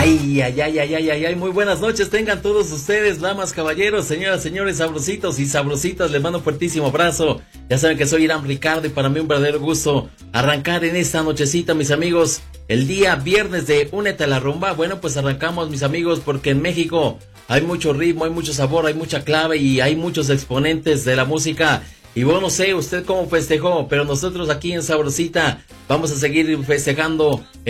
Ay, ay, ay, ay, ay, ay, ay, muy buenas noches tengan todos ustedes, damas, caballeros, señoras, señores, sabrositos y sabrositas, les mando un fuertísimo abrazo. Ya saben que soy Irán Ricardo y para mí un verdadero gusto arrancar en esta nochecita, mis amigos, el día viernes de Únete a la Rumba. Bueno, pues arrancamos, mis amigos, porque en México hay mucho ritmo, hay mucho sabor, hay mucha clave y hay muchos exponentes de la música. Y bueno, no sé usted cómo festejó, pero nosotros aquí en Sabrosita vamos a seguir festejando